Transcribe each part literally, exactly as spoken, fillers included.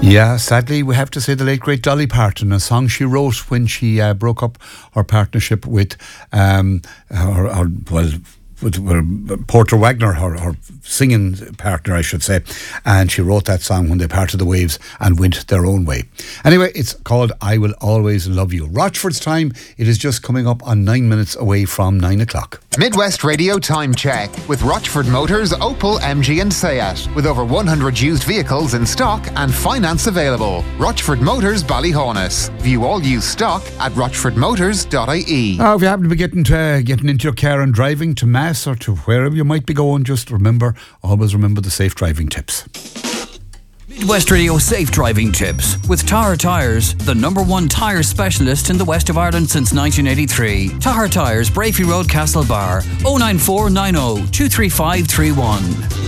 Yeah, sadly, we have to say the late great Dolly Parton, a song she wrote when she uh, broke up her partnership with, um, her, her, well, with, with Porter Wagner, her, her singing partner, I should say, and she wrote that song when they parted the waves and went their own way. Anyway, it's called I Will Always Love You. Rochford's time, it is just coming up on nine minutes away from nine o'clock. Midwest Radio Time Check with Rochford Motors, Opel, M G and Seat. With over one hundred used vehicles in stock and finance available. Rochford Motors, Ballyhonus. View all used stock at rochford motors dot I E. Oh, if you happen to be getting, to, uh, getting into your car and driving to Mass or to wherever you might be going, just remember, always remember the safe driving tips. Midwest Radio Safe Driving Tips with Tahar Tyres, the number one tyre specialist in the west of Ireland since nineteen eighty-three. Tahar Tyres, Brafey Road, Castlebar, oh nine four nine oh two three five three one.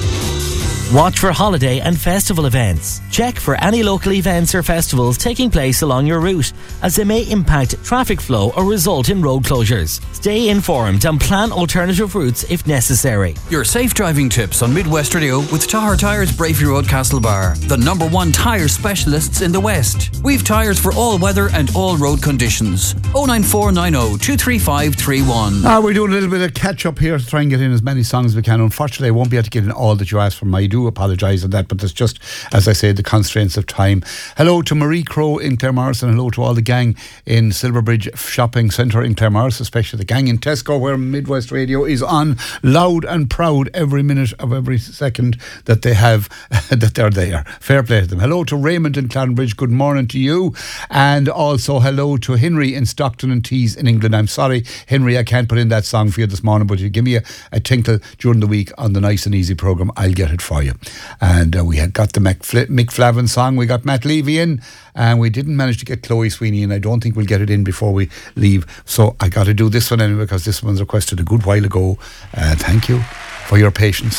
Watch for holiday and festival events. Check for any local events or festivals taking place along your route, as they may impact traffic flow or result in road closures. Stay informed and plan alternative routes if necessary. Your safe driving tips on Midwest Radio with Tahar Tyres, Brafey Road, Castlebar, the number one tyre specialists in the West. We've tyres for all weather and all road conditions. oh nine four nine oh two three five three one. Ah, we're doing a little bit of catch up here to try and get in as many songs as we can. Unfortunately, I won't be able to get in all that you asked for. I do apologise on that, but there's just, as I say, the constraints of time. Hello to Marie Crow in Claremorris, and hello to all the gang in Silverbridge Shopping Centre in Claremorris, especially the gang in Tesco, where Midwest Radio is on loud and proud every minute of every second that they have, that they're there. Fair play to them. Hello to Raymond in Clarenbridge, good morning to you. And also hello to Henry in Stockton and Tees in England. I'm sorry, Henry, I can't put in that song for you this morning, but you give me a, a tinkle during the week on the Nice and Easy programme, I'll get it for you. And uh, we had got the Mick, Mick Flavin song, we got Matt Levy in, and we didn't manage to get Chloe Sweeney, and I don't think we'll get it in before we leave. So I got to do this one anyway, because this one's requested a good while ago. Uh, thank you for your patience.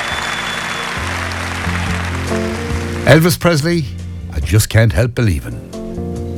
Elvis Presley, I Just Can't Help Believin'.